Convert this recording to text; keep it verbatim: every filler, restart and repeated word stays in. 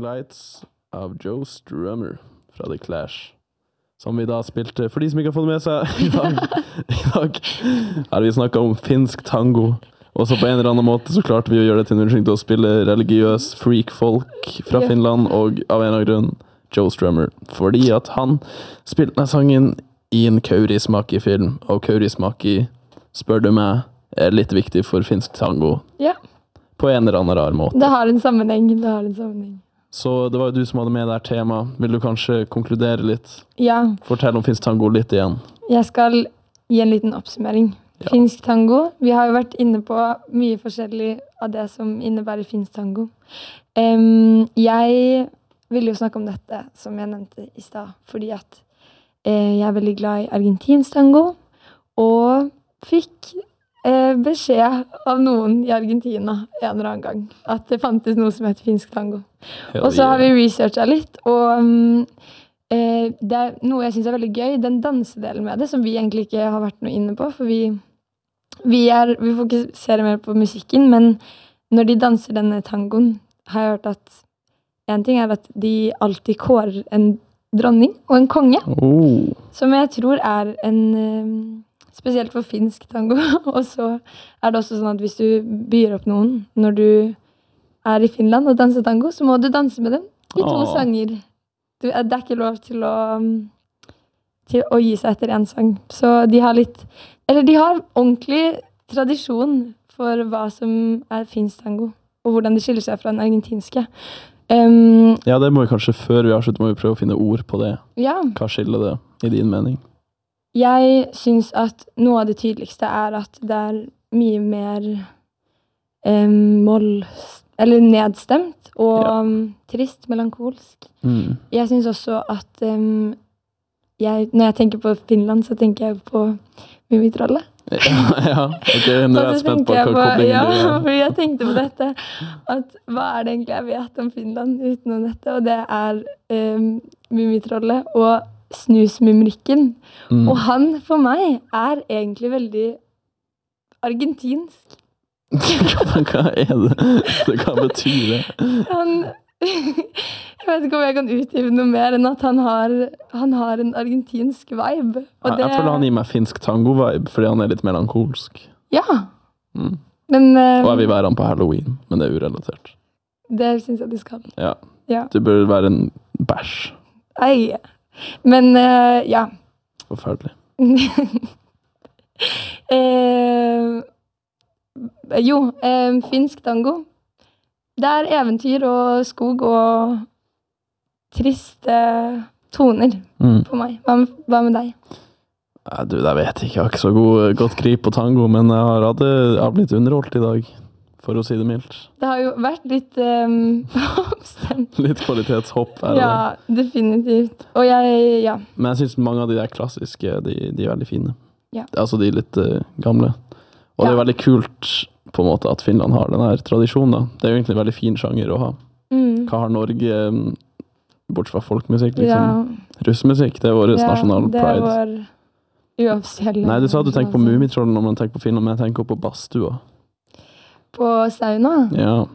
Lights av Joe Strummer fra The Clash. Som vi da spilte, for de som ikke har fått med seg i dag, i dag har vi snakket om finsk tango. Og så på en eller annen måte så klarte vi å gjøre det til en unnskyldning til å spille religiøs freak-folk fra yeah. Finland, og av en eller annen grunn Joe Strummer. Fordi at han spilte denne sangen i en kaurismaki-film, og kaurismaki, spør du meg, er litt viktig for finsk tango. Ja. På en eller annen rar måte. Det har en sammenheng, det har en sammenheng. Så det var jo du som hadde med der tema. Vil du kanskje konkludere litt? Ja. Fortell om finsk tango litt igjen. Jeg skal gi en liten oppsummering. Ja. Finsk tango, vi har jo vært inne på mye forskjellig av det som innebærer finsk tango. Um, jeg vil jo snakke om dette, som jeg nevnte i sted, fordi at uh, jeg er veldig glad i argentinsk tango, og fikk uh, beskjed av noen i Argentina en eller annen gang, at det fantes noe som heter finsk tango. Hell og så yeah. har vi researchet litt, og um, uh, det er noe jeg synes er veldig gøy, den dansedelen med det, som vi egentlig ikke har vært noe inne på, for vi Vi, er, vi fokuserer mer på musikken, men når de danser denne tangoen, har jeg hørt at en ting er at de alltid kårer en dronning og en konge, oh. som jeg tror er en, spesielt for finsk tango. Og så er det også sånn at hvis du byr opp noen når du er i Finland og danser tango, så må du danse med dem i to oh. sanger. Du, det er ikke lov til å, til å gi seg etter en sang. Så de har litt... Eller de har ordentlig tradisjon for hva som er finsk tango, og hvordan det skiller seg fra den argentinske. Um, ja, det må vi kanskje, før vi avslutter, må vi prøve å finne ord på det. Ja. Hva skiller det, i din mening? Jeg synes at noe av det tydeligste er at det er mye mer um, moll, eller nedstemt, og ja. um, trist, melankolsk. Mm. Jeg synes også at um, jeg, når jeg tenker på Finland, så tenker jeg på Mummitrollet. Ja, ja, ok, nå er jeg spent på hva koblingen ja, er. Ja, for jeg tenkte på dette, at hva er det egentlig jeg vet om Finland utenom dette, og det er um, Mummitrollet og Snusmumrikken. Mm. Og han, for meg, er egentlig veldig argentinsk. Hva er det? Hva betyr det? Han... Jeg vet ikke om jeg kan utgive noe mer enn at han har, han har en argentinsk vibe. Og jeg, det... jeg føler han gir meg finsk tango-vibe, fordi han er litt melankolsk. Ja. Mm. Men, uh, og jeg vil være han på Halloween, men det er urelatert. Det synes jeg du skal. Ja. Ja. Du bør være en bæsj. Ei. Men, uh, ja. Forferdelig. uh, jo, uh, finsk tango. Det er eventyr og skog og triste toner mm. for meg. Hva med, hva med deg? Ja, du, jeg vet ikke. Jeg har ikke så god, godt grip på tango, men jeg har, hadde, jeg har blitt underholdt i dag, for å si det mildt. Det har jo vært litt um, oppstemt. Litt kvalitetshopp her. Ja, definitivt. Og jeg, ja. Men jeg synes mange av de der klassiske, de, de er veldig fine. Ja. Altså de litt uh, gamle. Og ja. Det er veldig kult på en måte at Finland har denne tradisjonen da. Det er jo egentlig en veldig fin sjanger å ha. Mm. Hva har Norge, bortsett fra folkmusikk, liksom? Ja. Russmusikk, det er vår ja, nasjonal pride. Ja, det er vår uoffisielle. Nei, du sa at du tenker på Mummitrollen når man tenker på Finland, men jeg tenker på badstua. På sauna? Ja.